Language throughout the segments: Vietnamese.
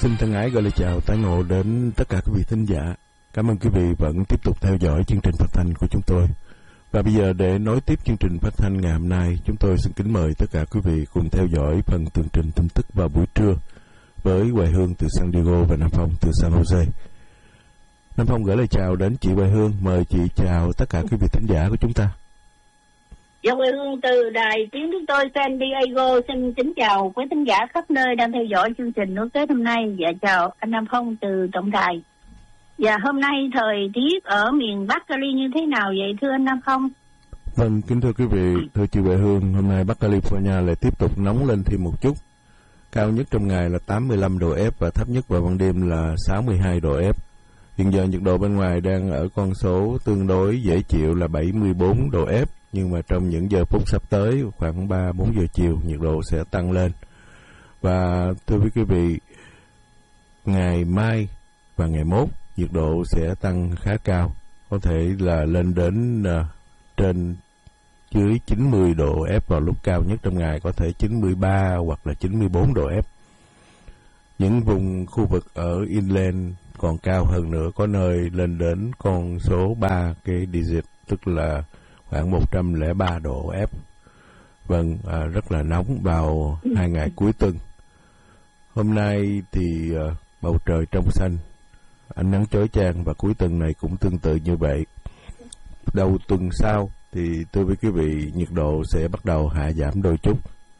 Xin thân ái gửi lời chào tái ngộ đến tất cả quý vị thính giả. Cảm ơn quý vị vẫn tiếp tục theo dõi chương trình phát thanh của chúng tôi. Và bây giờ để nối tiếp chương trình phát thanh ngày hôm nay, chúng tôi xin kính mời tất cả quý vị cùng theo dõi phần tường trình tin tức vào buổi trưa với Hoài Hương từ San Diego và Nam Phong từ San Jose. Nam Phong gửi lời chào đến chị Hoài Hương. Mời chị chào tất cả quý vị thính giả của chúng ta. Dạ, Hoài Hương từ đài tiếng chúng tôi San Diego xin kính chào quý thính giả khắp nơi đang theo dõi chương trình nối kết hôm nay. Dạ, chào anh Nam Phong từ tổng đài. Dạ, hôm nay thời tiết ở miền Bắc Cali như thế nào vậy thưa anh Nam Phong? Vâng, kính thưa quý vị, thưa chị Hoài Hương, hôm nay Bắc California lại tiếp tục nóng lên thêm một chút. Cao nhất trong ngày là 85 độ F và thấp nhất vào ban đêm là 62 độ F. Hiện giờ nhiệt độ bên ngoài đang ở con số tương đối dễ chịu là 74 độ F. Nhưng mà trong những giờ phút sắp tới, khoảng 3-4 giờ chiều, nhiệt độ sẽ tăng lên. Và thưa quý vị, ngày mai và ngày mốt, nhiệt độ sẽ tăng khá cao. Có thể là lên đến trên dưới 90 độ F vào lúc cao nhất trong ngày, có thể 93 hoặc là 94 độ F. Những vùng khu vực ở inland còn cao hơn nữa, có nơi lên đến con số 3 cái digit, tức là khoảng 103 độ F. Vâng, rất là nóng vào 2 ngày cuối tuần. Hôm nay thì bầu trời trong xanh, ánh nắng chói chang và cuối tuần này cũng tương tự như vậy. Đầu tuần sau thì tôi với quý vị nhiệt độ sẽ bắt đầu hạ giảm đôi chút.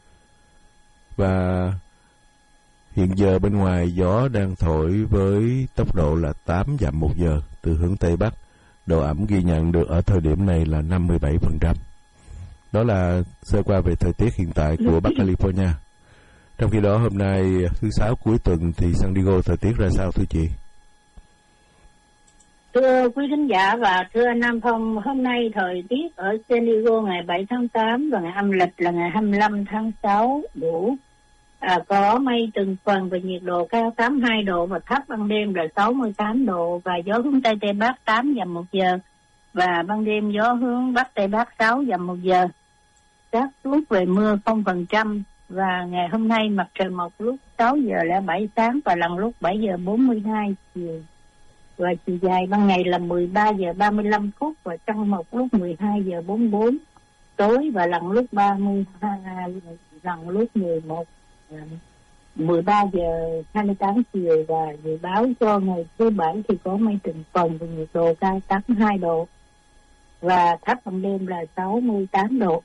Và hiện giờ bên ngoài gió đang thổi với tốc độ là 8 dặm một giờ từ hướng Tây Bắc. Độ ẩm ghi nhận được ở thời điểm này là 57%. Đó là sơ qua về thời tiết hiện tại của Bắc California. Trong khi đó hôm nay thứ Sáu cuối tuần thì San Diego thời tiết ra sao thưa chị? Thưa quý khán giả và thưa anh Nam Phong, hôm nay thời tiết ở San Diego ngày 7 tháng 8 và ngày âm lịch là ngày 25 tháng 6 đủ. Có mây từng phần và nhiệt độ cao 82 độ và thấp ban đêm là 68 độ và gió hướng Tây Tây Bắc 8 dặm một giờ và ban đêm gió hướng Bắc Tây Bắc 6 dặm một giờ. Các lúc về mưa 0% và ngày hôm nay mặt trời mọc lúc 6 giờ 07 sáng và lần lúc 7 giờ 42 chiều. Và chiều dài ban ngày là 13 giờ 35 phút và trăng mọc lúc 12 giờ 44 tối và lần lúc 32 lần lúc 13 giờ 28 chiều và dự báo cho ngày thứ Bảy thì có mây từng phần và nhiệt độ cao 82 độ và thấp ban đêm là 68 độ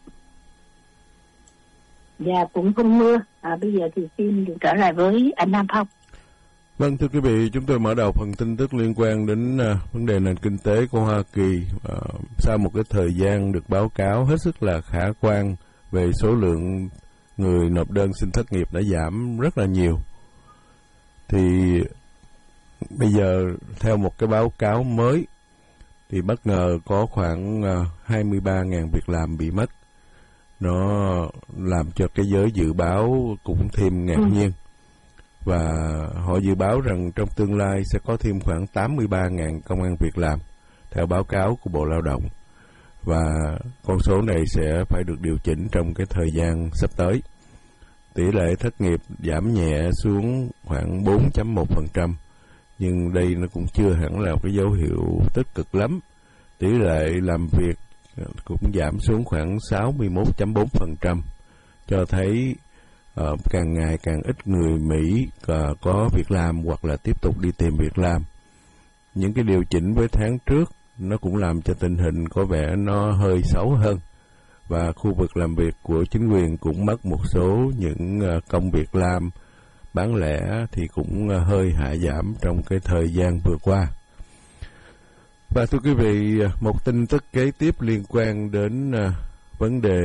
và cũng không mưa. Bây giờ thì xin được trở lại với anh Nam Phong. Vâng, thưa quý vị, chúng tôi mở đầu phần tin tức liên quan đến vấn đề nền kinh tế của Hoa Kỳ. Sau một cái thời gian được báo cáo hết sức là khả quan về số lượng người nộp đơn xin thất nghiệp đã giảm rất là nhiều. Thì bây giờ theo một cái báo cáo mới thì bất ngờ có khoảng 23.000 việc làm bị mất. Nó làm cho cái giới dự báo cũng thêm ngạc nhiên. Và họ dự báo rằng trong tương lai sẽ có thêm khoảng 83.000 công ăn việc làm theo báo cáo của Bộ Lao động. Và con số này sẽ phải được điều chỉnh trong cái thời gian sắp tới. Tỷ lệ thất nghiệp giảm nhẹ xuống khoảng 4.1%, nhưng đây nó cũng chưa hẳn là cái dấu hiệu tích cực lắm. Tỷ lệ làm việc cũng giảm xuống khoảng 61.4%, cho thấy càng ngày càng ít người Mỹ có việc làm hoặc là tiếp tục đi tìm việc làm. Những cái điều chỉnh với tháng trước nó cũng làm cho tình hình có vẻ nó hơi xấu hơn. Và khu vực làm việc của chính quyền cũng mất một số những công việc làm bán lẻ thì cũng hơi hạ giảm trong cái thời gian vừa qua. Và thưa quý vị, một tin tức kế tiếp liên quan đến vấn đề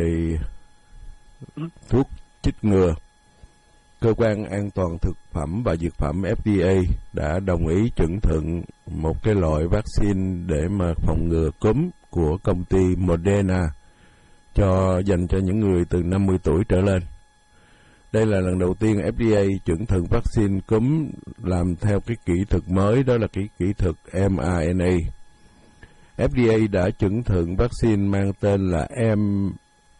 thuốc chích ngừa. Cơ quan An toàn Thực phẩm và Dược phẩm FDA đã đồng ý chuẩn thuận một cái loại vaccine để mà phòng ngừa cúm của công ty Moderna dành cho những người từ 50 tuổi trở lên. Đây là lần đầu tiên FDA chuẩn thuận vaccine cúm làm theo cái kỹ thuật mới, đó là cái kỹ thuật mRNA. FDA đã chuẩn thuận vaccine mang tên là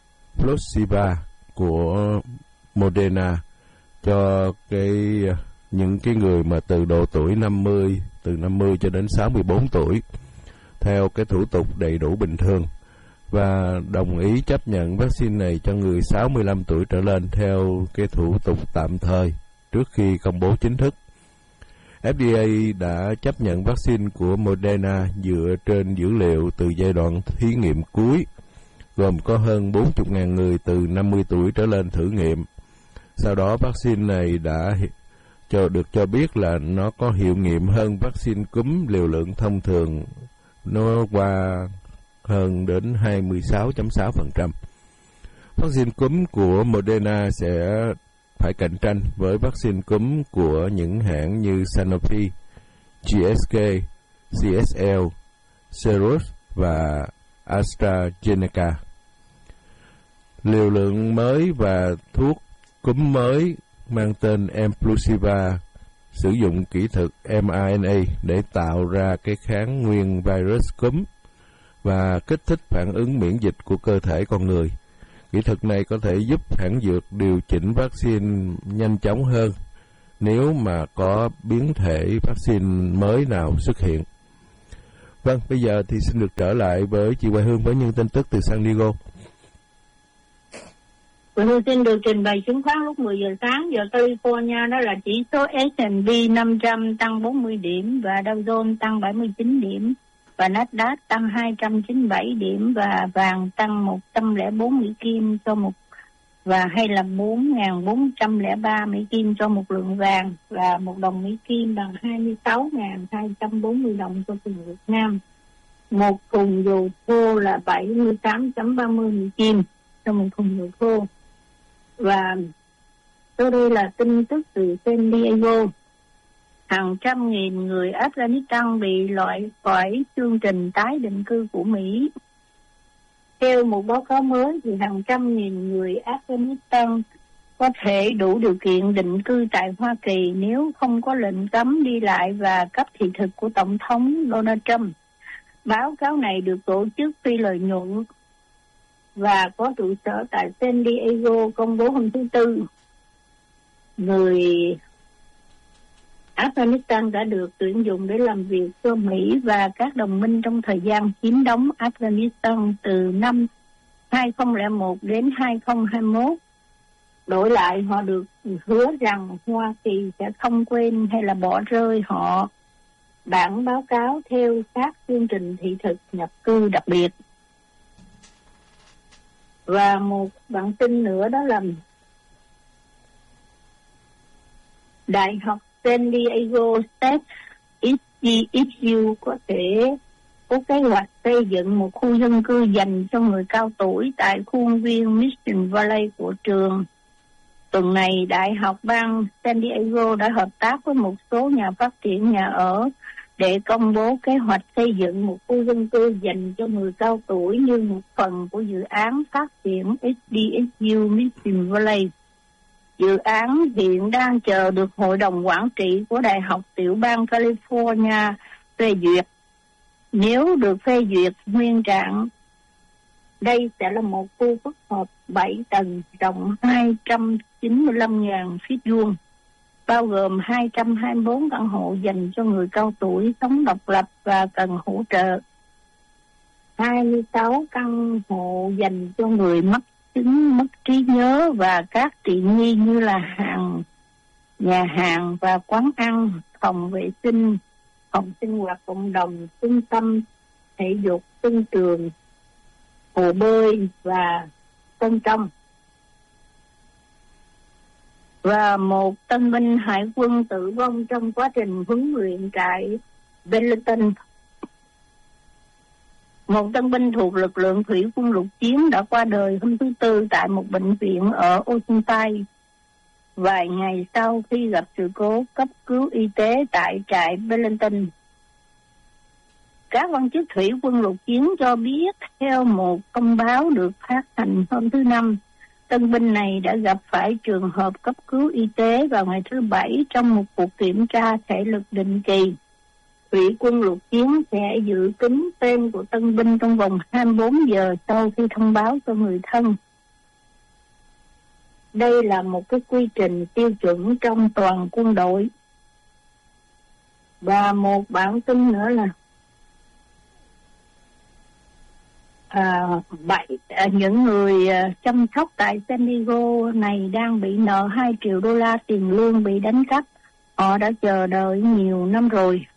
Mflusiva của Moderna cho cái những cái người mà từ độ tuổi 50, từ 50 cho đến 64 tuổi, theo cái thủ tục đầy đủ bình thường, và đồng ý chấp nhận vaccine này cho người 65 tuổi trở lên theo cái thủ tục tạm thời trước khi công bố chính thức. FDA đã chấp nhận vaccine của Moderna dựa trên dữ liệu từ giai đoạn thí nghiệm cuối, gồm có hơn 40.000 người từ 50 tuổi trở lên thử nghiệm. Sau đó vaccine này đã được cho biết là nó có hiệu nghiệm hơn vaccine cúm liều lượng thông thường, nó qua hơn đến 26.6%. Vaccine cúm của Moderna sẽ phải cạnh tranh với vaccine cúm của những hãng như Sanofi, GSK, CSL, Seros và AstraZeneca. Liều lượng mới và thuốc cúm mới mang tên Emplusiva sử dụng kỹ thuật mRNA để tạo ra cái kháng nguyên virus cúm và kích thích phản ứng miễn dịch của cơ thể con người. Kỹ thuật này có thể giúp hãng dược điều chỉnh vaccine nhanh chóng hơn nếu mà có biến thể vaccine mới nào xuất hiện. Vâng, bây giờ thì xin được trở lại với chị Hoài Hương với những tin tức từ San Diego. Hoài Hương xin được trình bày chứng khoán lúc 10 giờ sáng giờ California, đó là chỉ số S&P 500 tăng 40 điểm và Dow Jones tăng 79 điểm và Nasdaq tăng 297 điểm và vàng tăng 104 Mỹ Kim cho một, và hay là 4.403 Mỹ Kim cho một lượng vàng, và một đồng Mỹ Kim bằng 26.240 đồng cho thùng Việt Nam. Một thùng dầu thô là 78.30 Mỹ Kim cho một thùng dầu thô. Và sau đây là tin tức từ San Diego. Hàng trăm nghìn người Afghanistan bị loại khỏi chương trình tái định cư của Mỹ. Theo một báo cáo mới thì hàng trăm nghìn người Afghanistan có thể đủ điều kiện định cư tại Hoa Kỳ nếu không có lệnh cấm đi lại và cấp thị thực của Tổng thống Donald Trump. Báo cáo này được tổ chức phi lợi nhuận và có trụ sở tại San Diego công bố hôm thứ Tư. Người Afghanistan đã được tuyển dụng để làm việc cho Mỹ và các đồng minh trong thời gian chiếm đóng Afghanistan từ năm 2001 đến 2021. Đổi lại, họ được hứa rằng Hoa Kỳ sẽ không quên hay là bỏ rơi họ. Bản báo cáo theo các chương trình thị thực nhập cư đặc biệt. Và một bản tin nữa đó là Đại học San Diego State SDSU có thể có kế hoạch xây dựng một khu dân cư dành cho người cao tuổi tại khuôn viên Mission Valley của trường. Tuần này, Đại học bang San Diego đã hợp tác với một số nhà phát triển nhà ở để công bố kế hoạch xây dựng một khu dân cư dành cho người cao tuổi như một phần của dự án phát triển SDSU Mission Valley. Dự án hiện đang chờ được Hội đồng Quản trị của Đại học Tiểu bang California phê duyệt. Nếu được phê duyệt nguyên trạng, đây sẽ là một khu phức hợp 7 tầng rộng 295.000 feet vuông, bao gồm 224 căn hộ dành cho người cao tuổi sống độc lập và cần hỗ trợ, 26 căn hộ dành cho người mắc chứng mất trí nhớ và các tiện nghi như là nhà hàng và quán ăn, phòng vệ sinh, phòng sinh hoạt cộng đồng, trung tâm thể dục, sân trường, hồ bơi và sân trong. Và một tân binh hải quân tử vong trong quá trình huấn luyện tại Bellton. Một tân binh thuộc lực lượng thủy quân lục chiến đã qua đời hôm thứ Tư tại một bệnh viện ở Oceanside, vài ngày sau khi gặp sự cố cấp cứu y tế tại trại Bellton. Các quan chức thủy quân lục chiến cho biết theo một thông báo được phát hành hôm thứ Năm, tân binh này đã gặp phải trường hợp cấp cứu y tế vào ngày thứ Bảy trong một cuộc kiểm tra thể lực định kỳ. Thủy quân lục chiến sẽ dự tính tên của tân binh trong vòng 24 giờ sau khi thông báo cho người thân. Đây là một cái quy trình tiêu chuẩn trong toàn quân đội. Và một bản tin nữa là những người chăm sóc tại San Diego này đang bị nợ 2 triệu đô la tiền lương bị đánh cắp. Họ đã chờ đợi nhiều năm rồi.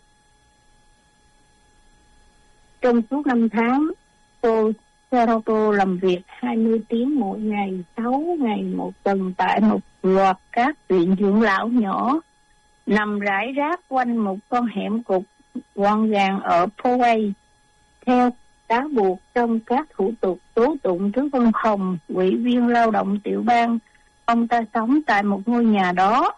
Trong suốt 5 tháng, cô Serato làm việc 20 tiếng mỗi ngày, 6 ngày một tuần tại một loạt các viện dưỡng lão nhỏ nằm rải rác quanh một con hẻm cục gọn gàng ở Poway. Theo cáo buộc trong các thủ tục tố tụng trước văn phòng ủy viên lao động tiểu bang, ông ta sống tại một ngôi nhà đó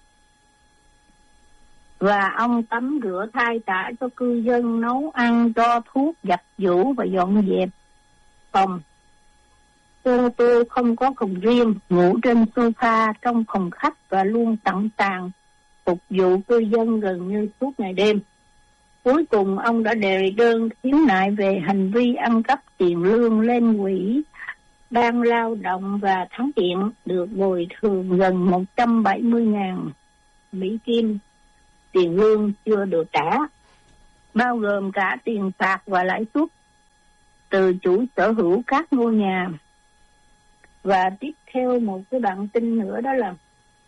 và ông tắm rửa thay tả cho cư dân, nấu ăn, cho thuốc, giặt giũ và dọn dẹp phòng. Tôi không có phòng riêng, ngủ trên sofa trong phòng khách và luôn sẵn sàng phục vụ cư dân gần như suốt ngày đêm. Cuối cùng ông đã đề đơn khiếu nại về hành vi ăn cắp tiền lương lên quỹ ban lao động và thắng kiện, được bồi thường gần 170.000 Mỹ Kim tiền lương chưa được trả, bao gồm cả tiền phạt và lãi suất từ chủ sở hữu các ngôi nhà. Và tiếp theo một cái bản tin nữa, đó là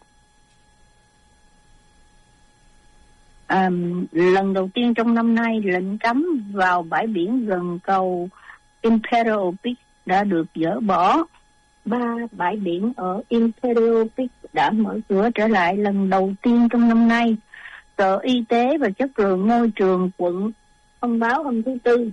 lần đầu tiên trong năm nay, lệnh cấm vào bãi biển gần cầu Imperial Beach đã được dỡ bỏ. 3 bãi biển ở Imperial Beach đã mở cửa trở lại lần đầu tiên trong năm nay. Sở Y tế và Chất lượng Môi trường quận thông báo hôm thứ Tư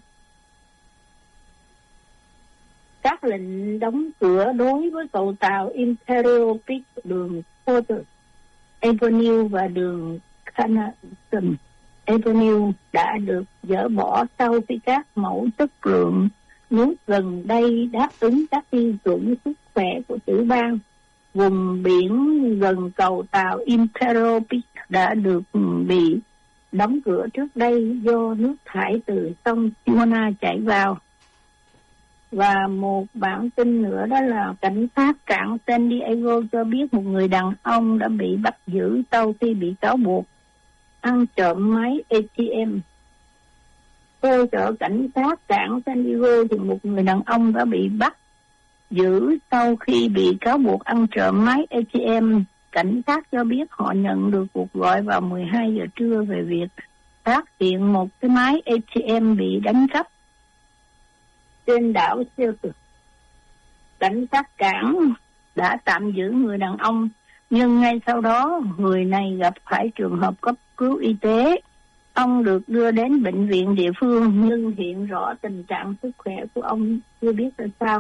các lệnh đóng cửa đối với cầu tàu Imperial Beach, đường Porter Avenue và đường Canton Avenue đã được dỡ bỏ sau khi các mẫu chất lượng nước gần đây đáp ứng các tiêu chuẩn sức khỏe của tiểu bang. Vùng biển gần cầu tàu Imperial Beach đã được bị đóng cửa trước đây do nước thải từ sông Tijuana chảy vào. Và một bản tin nữa, đó là cảnh sát cảng San Diego cho biết một người đàn ông đã bị bắt giữ sau khi bị cáo buộc ăn trộm máy ATM. Theo sở cảnh sát cảng San Diego thì một người đàn ông đã bị bắt giữ sau khi bị cáo buộc ăn trộm máy ATM. Cảnh sát cho biết họ nhận được cuộc gọi vào 12 giờ trưa về việc phát hiện một cái máy ATM bị đánh cắp trên đảo Silver. Cảnh sát cảng đã tạm giữ người đàn ông, nhưng ngay sau đó người này gặp phải trường hợp cấp cứu y tế. Ông được đưa đến bệnh viện địa phương, nhưng hiện rõ tình trạng sức khỏe của ông chưa biết là sao.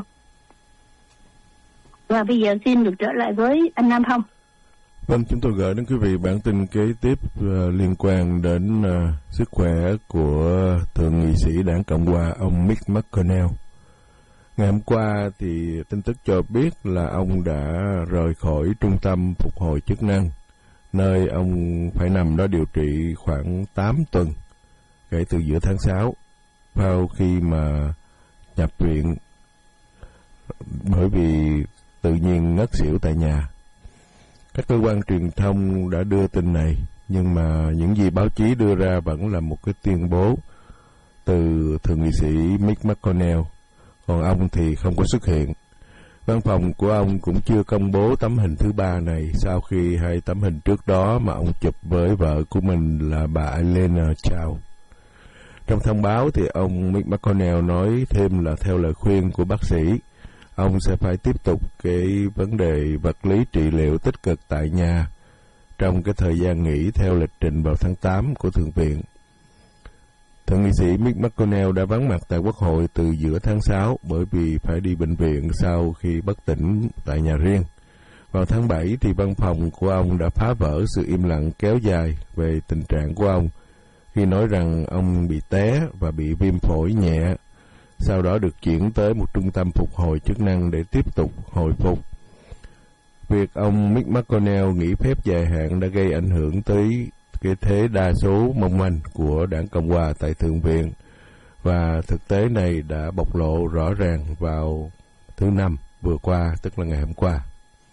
Và bây giờ xin được trở lại với anh Nam Phong. Vâng, chúng tôi gửi đến quý vị bản tin kế tiếp liên quan đến sức khỏe của thượng nghị sĩ đảng Cộng hòa ông Mitch McConnell. Ngày hôm qua thì tin tức cho biết là ông đã rời khỏi trung tâm phục hồi chức năng, nơi ông phải nằm đó điều trị khoảng 8 tuần kể từ giữa tháng 6, sau khi mà nhập viện bởi vì tự nhiên ngất xỉu tại nhà. Các cơ quan truyền thông đã đưa tin này, nhưng mà những gì báo chí đưa ra vẫn là một cái tuyên bố từ thượng nghị sĩ Mitch McConnell, còn ông thì không có xuất hiện. Văn phòng của ông cũng chưa công bố tấm hình thứ 3 này sau khi 2 tấm hình trước đó mà ông chụp với vợ của mình là bà Elena Chao. Trong thông báo thì ông Mitch McConnell nói thêm là theo lời khuyên của bác sĩ, ông sẽ phải tiếp tục cái vấn đề vật lý trị liệu tích cực tại nhà trong cái thời gian nghỉ theo lịch trình vào tháng 8 của Thượng viện. Thượng nghị sĩ Mitch McConnell đã vắng mặt tại Quốc hội từ giữa tháng 6 bởi vì phải đi bệnh viện sau khi bất tỉnh tại nhà riêng. Vào tháng 7 thì văn phòng của ông đã phá vỡ sự im lặng kéo dài về tình trạng của ông khi nói rằng ông bị té và bị viêm phổi nhẹ, sau đó được chuyển tới một trung tâm phục hồi chức năng để tiếp tục hồi phục. Việc ông Mitch McConnell nghỉ phép dài hạn đã gây ảnh hưởng tới cái thế đa số mong manh của đảng Cộng hòa tại Thượng viện, và thực tế này đã bộc lộ rõ ràng vào thứ Năm vừa qua, tức là ngày hôm qua.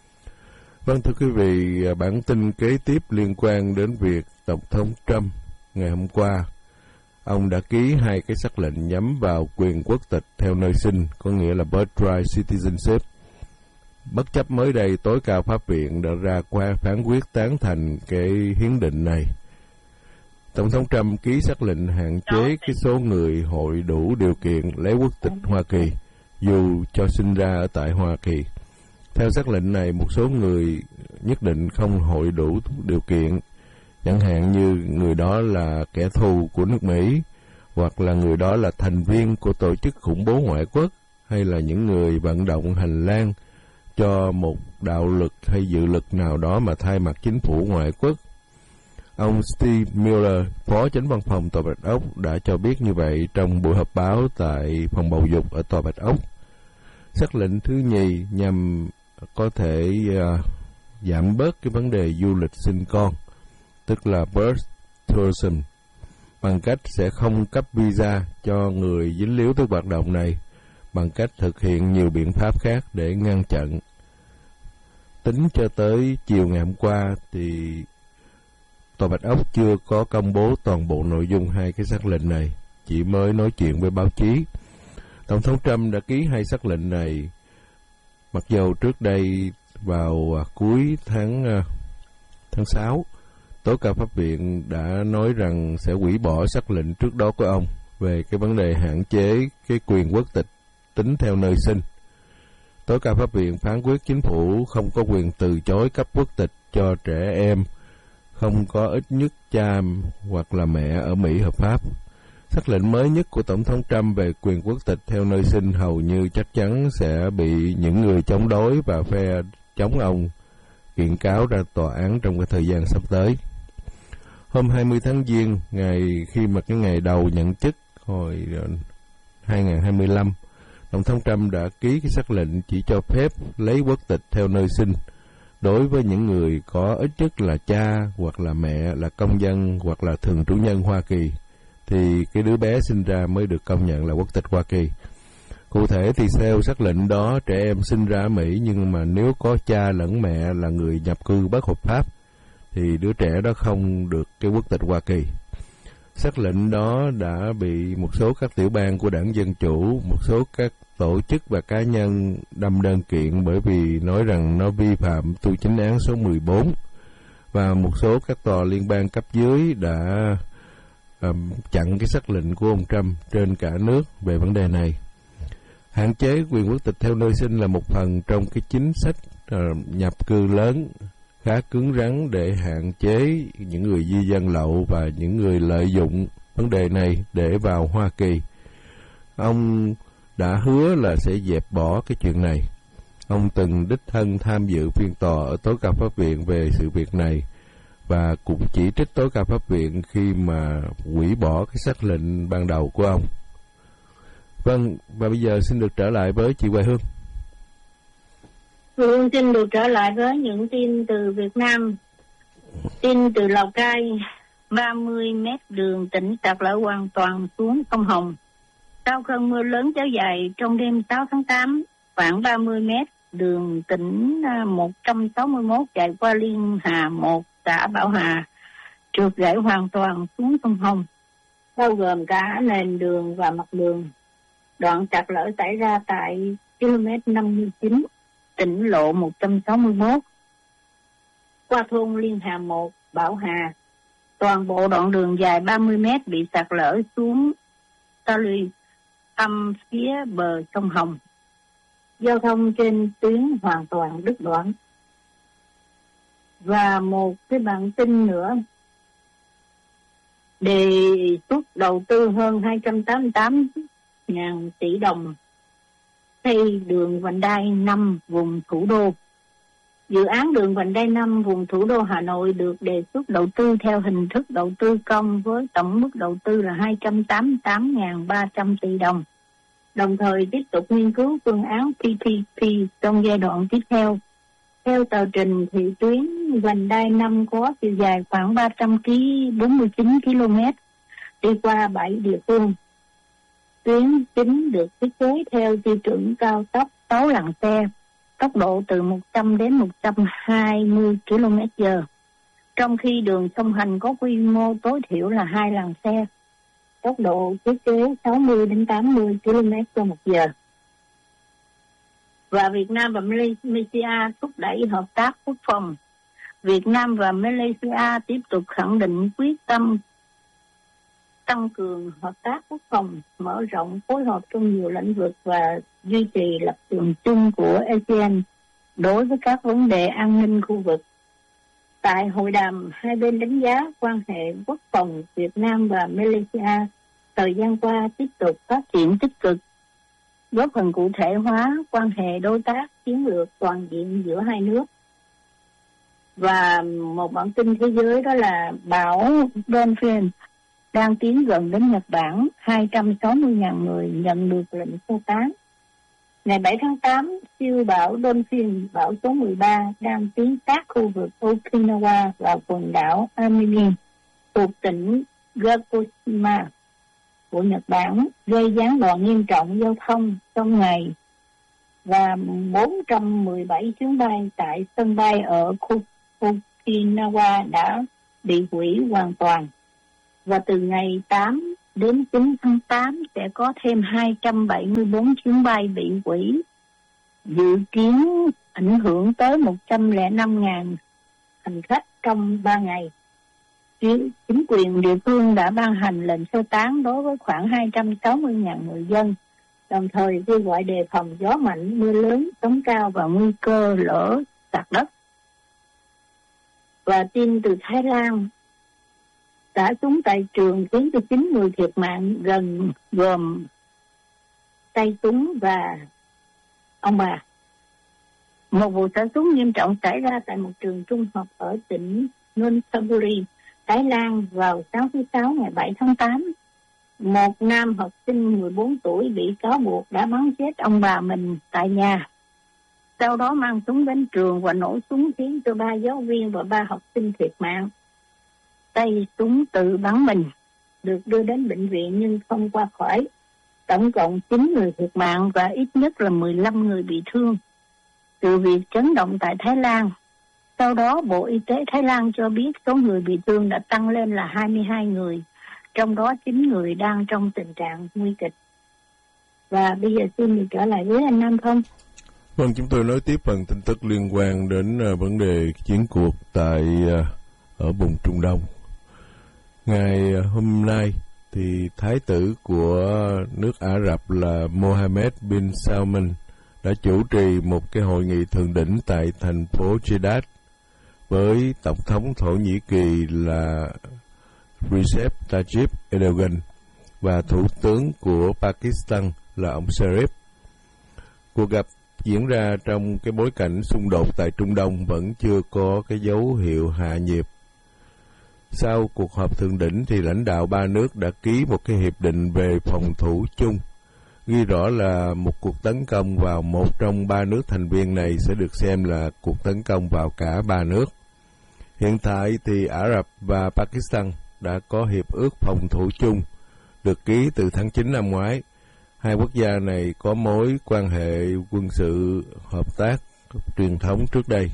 Vâng, thưa quý vị, bản tin kế tiếp liên quan đến việc Tổng thống Trump ngày hôm qua, ông đã ký 2 cái sắc lệnh nhắm vào quyền quốc tịch theo nơi sinh, có nghĩa là birthright citizenship. Bất chấp mới đây tối cao pháp viện đã ra qua phán quyết tán thành cái hiến định này. Tổng thống Trump ký sắc lệnh hạn chế cái số người hội đủ điều kiện lấy quốc tịch Hoa Kỳ, dù cho sinh ra ở tại Hoa Kỳ. Theo sắc lệnh này, một số người nhất định không hội đủ điều kiện, chẳng hạn như người đó là kẻ thù của nước Mỹ, hoặc là người đó là thành viên của tổ chức khủng bố ngoại quốc, hay là những người vận động hành lang cho một đạo lực hay dự lực nào đó mà thay mặt chính phủ ngoại quốc. Ông Steve Miller, Phó Chánh Văn phòng Tòa Bạch Ốc, đã cho biết như vậy trong buổi họp báo tại phòng bầu dục ở Tòa Bạch Ốc. Sắc lệnh thứ nhì nhằm có thể giảm bớt cái vấn đề du lịch sinh con, tức là birth tourism, bằng cách sẽ không cấp visa cho người dính líu tới hoạt động này, bằng cách thực hiện nhiều biện pháp khác để ngăn chặn. Tính cho tới chiều ngày hôm qua thì Tòa Bạch Ốc chưa có công bố toàn bộ nội dung 2 cái sắc lệnh này, chỉ mới nói chuyện với báo chí. Tổng thống Trump đã ký 2 sắc lệnh này, mặc dầu trước đây vào cuối tháng 6, tối cao pháp viện đã nói rằng sẽ hủy bỏ sắc lệnh trước đó của ông về cái vấn đề hạn chế cái quyền quốc tịch tính theo nơi sinh. Tối cao pháp viện phán quyết chính phủ không có quyền từ chối cấp quốc tịch cho trẻ em không có ít nhất cha hoặc là mẹ ở Mỹ hợp pháp. Sắc lệnh mới nhất của Tổng thống Trump về quyền quốc tịch theo nơi sinh hầu như chắc chắn sẽ bị những người chống đối và phe chống ông kiện cáo ra tòa án trong cái thời gian sắp tới. Hôm 20 tháng Giêng, khi mà cái ngày đầu nhận chức hồi 2025, Tổng thống Trump đã ký cái sắc lệnh chỉ cho phép lấy quốc tịch theo nơi sinh đối với những người có ít nhất là cha hoặc là mẹ là công dân hoặc là thường trú nhân Hoa Kỳ, thì cái đứa bé sinh ra mới được công nhận là quốc tịch Hoa Kỳ. Cụ thể thì theo sắc lệnh đó, trẻ em sinh ra ở Mỹ nhưng mà nếu có cha lẫn mẹ là người nhập cư bất hợp pháp thì đứa trẻ đó không được cái quốc tịch Hoa Kỳ. Sắc lệnh đó đã bị một số các tiểu bang của Đảng Dân Chủ, một số các tổ chức và cá nhân đâm đơn kiện bởi vì nói rằng nó vi phạm tu chính án số 14, và một số các tòa liên bang cấp dưới đã chặn cái sắc lệnh của ông Trump trên cả nước về vấn đề này. Hạn chế quyền quốc tịch theo nơi sinh là một phần trong cái chính sách nhập cư lớn khá cứng rắn để hạn chế những người di dân lậu và những người lợi dụng vấn đề này để vào Hoa Kỳ. Ông đã hứa là sẽ dẹp bỏ cái chuyện này. Ông từng đích thân tham dự phiên tòa ở tối cao pháp viện về sự việc này và cũng chỉ trích tối cao pháp viện khi mà hủy bỏ cái sắc lệnh ban đầu của ông. Vâng, và bây giờ xin được trở lại với chị Hoài Hương. Hương xin được trở lại với những tin từ Việt Nam. Tin từ Lào Cai, 30 mét đường tỉnh sạt lở hoàn toàn xuống sông Hồng. Sau cơn mưa lớn kéo dài trong đêm 6 tháng 8, khoảng 30 mét đường tỉnh 161 chạy qua Liên Hà 1, xã Bảo Hà, trượt gãy hoàn toàn xuống sông Hồng, bao gồm cả nền đường và mặt đường. Đoạn sạt lở xảy ra tại km 59, tỉnh lộ 161, qua thôn Liên Hà 1, Bảo Hà. Toàn bộ đoạn đường dài 30 mét bị sạt lở xuống ta luy âm phía bờ sông Hồng. Giao thông trên tuyến hoàn toàn đứt đoạn. Và một cái bản tin nữa, đề xuất đầu tư hơn 288.000 tỷ đồng xây đường vành đai 5 vùng thủ đô. Dự án đường vành đai 5 vùng thủ đô Hà Nội được đề xuất đầu tư theo hình thức đầu tư công với tổng mức đầu tư là 288.300 tỷ đồng. Đồng thời tiếp tục nghiên cứu phương án PPP trong giai đoạn tiếp theo. Theo tờ trình thì tuyến vành đai 5 có chiều dài khoảng 349 km, đi qua 7 địa phương. Tuyến chính được thiết kế theo tiêu chuẩn cao tốc 6 làn xe, tốc độ từ 100 đến 120 km/h. trong khi đường song hành có quy mô tối thiểu là 2 làn xe, tốc độ thiết kế 60 đến 80 km/h. Và Việt Nam và Malaysia thúc đẩy hợp tác quốc phòng. Việt Nam và Malaysia tiếp tục khẳng định quyết tâm tăng cường hợp tác quốc phòng, mở rộng phối hợp trong nhiều lĩnh vực và duy trì lập trường chung của ASEAN đối với các vấn đề an ninh khu vực. Tại hội đàm, hai bên đánh giá quan hệ quốc phòng Việt Nam và Malaysia thời gian qua tiếp tục phát triển tích cực, góp phần cụ thể hóa quan hệ đối tác chiến lược toàn diện giữa hai nước. Và một bản tin thế giới đó là bão Dolphin đang tiến gần đến Nhật Bản, 260.000 người nhận được lệnh sơ tán. Ngày 7 tháng 8, siêu bão Dolphin, bão số 13, đang tiến sát khu vực Okinawa và quần đảo Amami thuộc tỉnh Yakushima của Nhật Bản, gây gián đoạn nghiêm trọng giao thông trong ngày, và 417 chuyến bay tại sân bay ở Okinawa đã bị hủy hoàn toàn. Và từ ngày 8 đến 9 tháng 8 sẽ có thêm 274 chuyến bay bị hủy, dự kiến ảnh hưởng tới 105.000 hành khách trong 3 ngày. Chính quyền địa phương đã ban hành lệnh sơ tán đối với khoảng 260.000 người dân, đồng thời kêu gọi đề phòng gió mạnh, mưa lớn, sóng cao và nguy cơ lở sạt đất. Và tin từ Thái Lan, xả súng tại trường khiến cho 9 người thiệt mạng, gồm tay súng và ông bà. Một vụ xả súng nghiêm trọng xảy ra tại một trường trung học ở tỉnh Nonthaburi, Thái Lan vào sáng thứ Sáu ngày 7 tháng 8. Một nam học sinh 14 tuổi bị cáo buộc đã bắn chết ông bà mình tại nhà, sau đó mang súng đến trường và nổ súng khiến cho 3 giáo viên và 3 học sinh thiệt mạng. Tay súng tự bắn mình, được đưa đến bệnh viện nhưng không qua khỏi. Tổng cộng 9 người thiệt mạng và ít nhất là 15 người bị thương. Sự việc chấn động tại Thái Lan. Sau đó, Bộ Y tế Thái Lan cho biết số người bị thương đã tăng lên là 22 người, trong đó 9 người đang trong tình trạng nguy kịch. Và bây giờ xin được trở lại với anh Nam Phong. Vâng, chúng tôi nói tiếp phần tin tức liên quan đến vấn đề chiến cuộc ở vùng Trung Đông. Ngày hôm nay thì thái tử của nước Ả Rập là Mohammed bin Salman đã chủ trì một cái hội nghị thượng đỉnh tại thành phố Jeddah với Tổng thống Thổ Nhĩ Kỳ là Recep Tayyip Erdogan và Thủ tướng của Pakistan là ông Sharif. Cuộc gặp diễn ra trong cái bối cảnh xung đột tại Trung Đông vẫn chưa có cái dấu hiệu hạ nhiệt. Sau cuộc họp thượng đỉnh thì lãnh đạo ba nước đã ký một cái hiệp định về phòng thủ chung, ghi rõ là một cuộc tấn công vào một trong 3 nước thành viên này sẽ được xem là cuộc tấn công vào cả 3 nước. Hiện tại thì Ả Rập và Pakistan đã có hiệp ước phòng thủ chung được ký từ tháng 9 năm ngoái. Hai quốc gia này có mối quan hệ quân sự hợp tác truyền thống trước đây.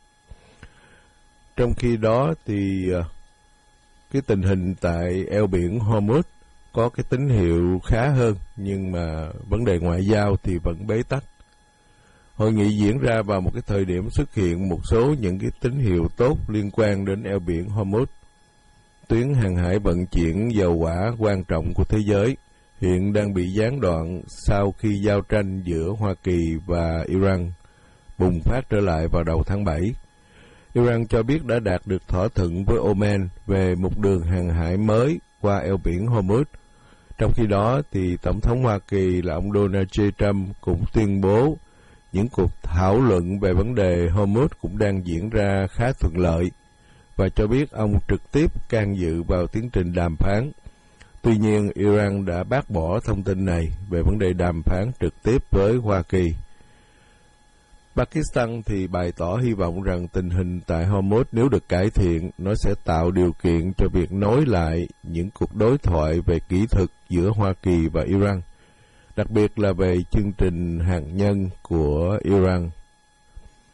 Trong khi đó thì cái tình hình tại eo biển Hormuz có cái tín hiệu khá hơn, nhưng mà vấn đề ngoại giao thì vẫn bế tắc. Hội nghị diễn ra vào một cái thời điểm xuất hiện một số những cái tín hiệu tốt liên quan đến eo biển Hormuz. Tuyến hàng hải vận chuyển dầu hỏa quan trọng của thế giới hiện đang bị gián đoạn sau khi giao tranh giữa Hoa Kỳ và Iran bùng phát trở lại vào đầu tháng 7. Iran cho biết đã đạt được thỏa thuận với Oman về một đường hàng hải mới qua eo biển Hormuz. Trong khi đó, thì Tổng thống Hoa Kỳ là ông Donald J. Trump cũng tuyên bố những cuộc thảo luận về vấn đề Hormuz cũng đang diễn ra khá thuận lợi và cho biết ông trực tiếp can dự vào tiến trình đàm phán. Tuy nhiên, Iran đã bác bỏ thông tin này về vấn đề đàm phán trực tiếp với Hoa Kỳ. Pakistan thì bày tỏ hy vọng rằng tình hình tại Hormuz nếu được cải thiện, nó sẽ tạo điều kiện cho việc nối lại những cuộc đối thoại về kỹ thuật giữa Hoa Kỳ và Iran, đặc biệt là về chương trình hạt nhân của Iran.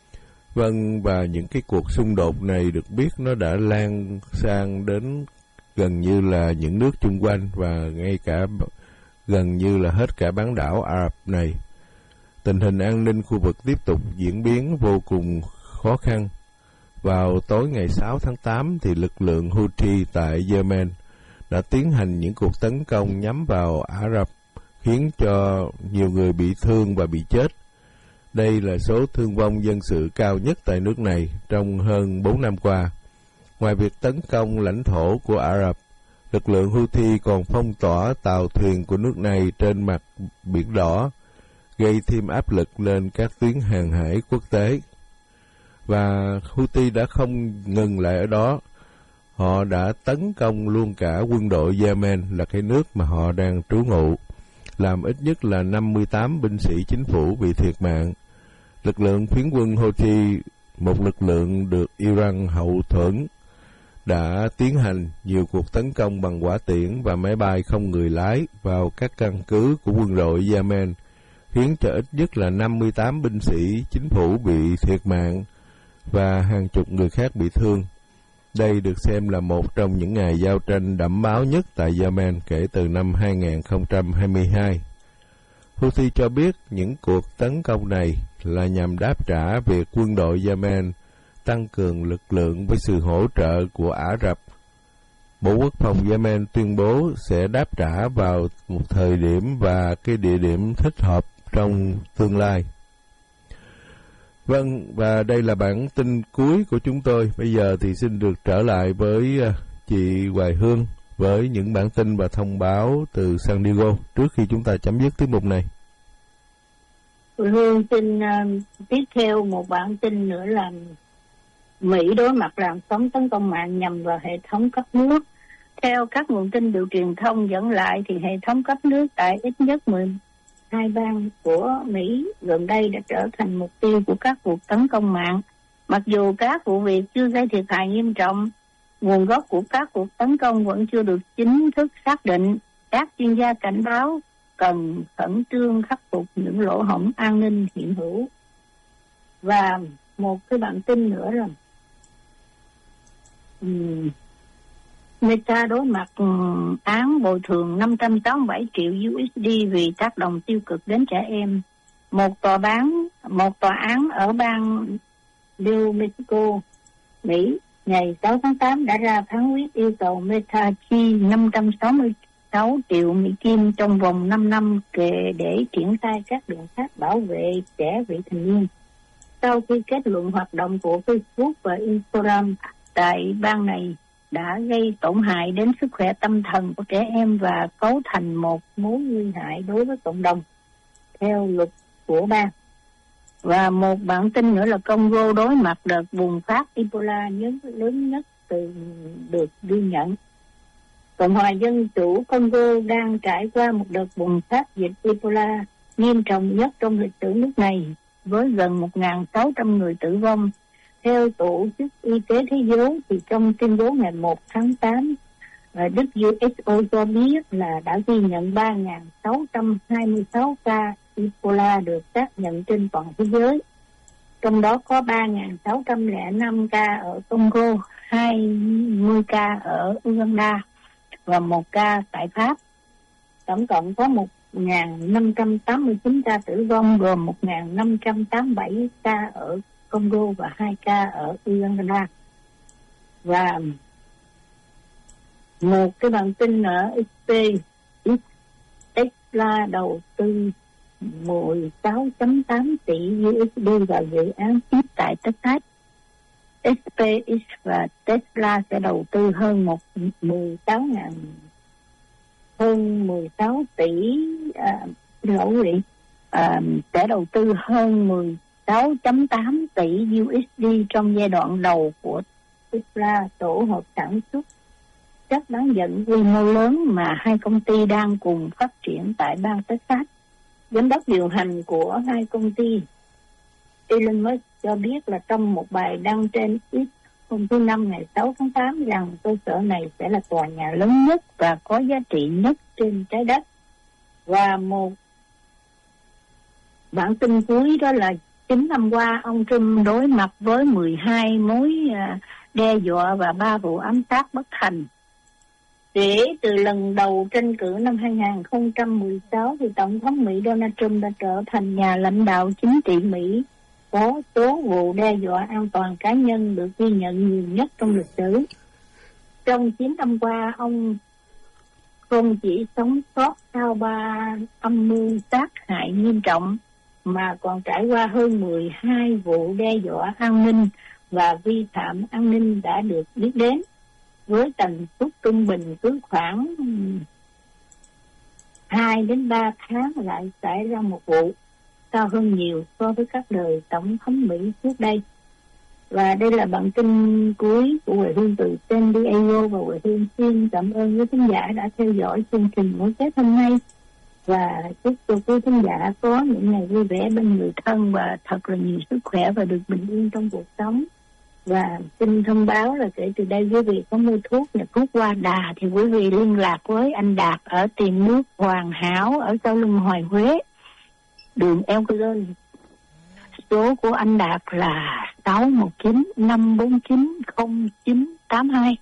Vâng, và những cái cuộc xung đột này được biết nó đã lan sang đến gần như là những nước chung quanh và ngay cả gần như là hết cả bán đảo Ả Rập này. Tình hình an ninh khu vực tiếp tục diễn biến vô cùng khó khăn. Vào tối ngày 6 tháng 8 thì lực lượng Houthi tại Yemen đã tiến hành những cuộc tấn công nhắm vào Ả Rập, khiến cho nhiều người bị thương và bị chết. Đây là số thương vong dân sự cao nhất tại nước này trong hơn 4 năm qua. Ngoài việc tấn công lãnh thổ của Ả Rập, lực lượng Houthi còn phong tỏa tàu thuyền của nước này trên mặt Biển Đỏ, gây thêm áp lực lên các tuyến hàng hải quốc tế. Và Houthi đã không ngừng lại ở đó. Họ đã tấn công luôn cả quân đội Yemen, là cái nước mà họ đang trú ngụ, làm ít nhất là 58 binh sĩ chính phủ bị thiệt mạng. Lực lượng phiến quân Houthi, một lực lượng được Iran hậu thuẫn, đã tiến hành nhiều cuộc tấn công bằng hỏa tiễn và máy bay không người lái vào các căn cứ của quân đội Yemen, khiến cho ít nhất là 58 binh sĩ chính phủ bị thiệt mạng và hàng chục người khác bị thương. Đây được xem là một trong những ngày giao tranh đẫm máu nhất tại Yemen kể từ năm 2022. Houthi cho biết những cuộc tấn công này là nhằm đáp trả việc quân đội Yemen tăng cường lực lượng với sự hỗ trợ của Ả Rập. Bộ Quốc phòng Yemen tuyên bố sẽ đáp trả vào một thời điểm và cái địa điểm thích hợp trong tương lai. Vâng, và đây là bản tin cuối của chúng tôi. Bây giờ thì xin được trở lại với chị Hoài Hương với những bản tin và thông báo từ San Diego trước khi chúng ta chấm dứt tiết mục này. Hương xin tiếp theo một bản tin nữa là Mỹ đối mặt làn sóng tấn công mạng nhằm vào hệ thống cấp nước. Theo các nguồn tin được truyền thông dẫn lại thì hệ thống cấp nước tại ít nhất 12 bang của Mỹ gần đây đã trở thành mục tiêu của các cuộc tấn công mạng. Mặc dù các vụ việc chưa gây thiệt hại nghiêm trọng, nguồn gốc của các cuộc tấn công vẫn chưa được chính thức xác định. Các chuyên gia cảnh báo cần khẩn trương khắc phục những lỗ hổng an ninh hiện hữu. Và một cái bản tin nữa là Meta đối mặt án bồi thường 587 triệu USD vì tác động tiêu cực đến trẻ em. Một tòa án ở bang New Mexico, Mỹ ngày 6 tháng 8 đã ra phán quyết yêu cầu Meta chi 566 triệu Mỹ Kim trong vòng 5 năm để triển khai các biện pháp bảo vệ trẻ vị thành niên. Sau khi kết luận hoạt động của Facebook và Instagram tại bang này đã gây tổn hại đến sức khỏe tâm thần của trẻ em và cấu thành một mối nguy hại đối với cộng đồng theo luật của bang. Và một bản tin nữa là Congo đối mặt đợt bùng phát Ebola lớn nhất được ghi nhận. Cộng hòa Dân chủ Congo đang trải qua một đợt bùng phát dịch Ebola nghiêm trọng nhất trong lịch sử nước này, với gần 1.600 người tử vong. Theo Tổ chức Y tế Thế giới thì trong tuyên bố ngày 1 tháng 8, WHO cho biết là đã ghi nhận 3.626 ca Ebola được xác nhận trên toàn thế giới. Trong đó có 3.605 ca ở Congo, 20 ca ở Uganda và 1 ca tại Pháp. Tổng cộng có 1.589 ca tử vong, gồm 1.587 ca ở Congo và 2 ca ở Uganda. Và một cái bản tin ở SpaceX, Tesla đầu tư 16.8 tỷ USD vào dự án chip tại Texas. SpaceX và Tesla sẽ đầu tư hơn 16 tỷ sẽ đầu tư hơn 16.8 tỷ USD trong giai đoạn đầu của Tesla, tổ hợp sản xuất chất bán dẫn quy mô lớn mà hai công ty đang cùng phát triển tại bang Texas. Giám đốc điều hành của hai công ty Elon Musk cho biết là trong một bài đăng trên X hôm thứ Năm ngày 6 tháng 8 rằng cơ sở này sẽ là tòa nhà lớn nhất và có giá trị nhất trên trái đất. Và một bản tin cuối đó là 9 năm qua, ông Trump đối mặt với 12 mối đe dọa và 3 vụ ám sát bất thành. Kể từ lần đầu tranh cử năm 2016, thì Tổng thống Mỹ Donald Trump đã trở thành nhà lãnh đạo chính trị Mỹ có số vụ đe dọa an toàn cá nhân được ghi nhận nhiều nhất trong lịch sử. Trong 9 năm qua, ông không chỉ sống sót sau 3 âm mưu sát hại nghiêm trọng, mà còn trải qua hơn 12 vụ đe dọa an ninh và vi phạm an ninh đã được biết đến, với tần suất trung bình cứ khoảng 2 đến 3 tháng lại xảy ra một vụ, cao hơn nhiều so với các đời tổng thống Mỹ trước đây. Và đây là bản tin cuối của Huệ Hương từ San Diego, và Huệ Hương xin cảm ơn quý khán giả đã theo dõi chương trình mỗi Tết hôm nay, và chúc cho quý khán giả có những ngày vui vẻ bên người thân và thật là nhiều sức khỏe và được bình yên trong cuộc sống. Và xin thông báo là kể từ đây quý vị có mua thuốc là thuốc Hoa Đà thì quý vị liên lạc với anh Đạt ở tiệm nước Hoàn Hảo ở Sau Lưng Hoài Huế, đường Eo Cơ. Số của anh Đạt là 619-549-0982,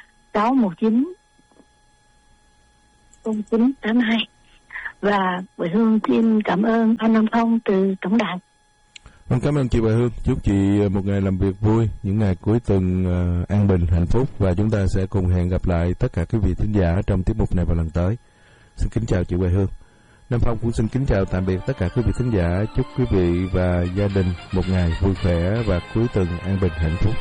619-0982. Và Huệ Hương xin cảm ơn anh Ông Thông từ tổng đài. Cảm ơn chị Huệ Hương. Chúc chị một ngày làm việc vui, những ngày cuối tuần an bình, hạnh phúc, và chúng ta sẽ cùng hẹn gặp lại tất cả quý vị thính giả trong tiết mục này vào lần tới. Xin kính chào chị Huệ Hương. Nam Phong cũng xin kính chào tạm biệt tất cả quý vị thính giả. Chúc quý vị và gia đình một ngày vui khỏe và cuối tuần an bình hạnh phúc.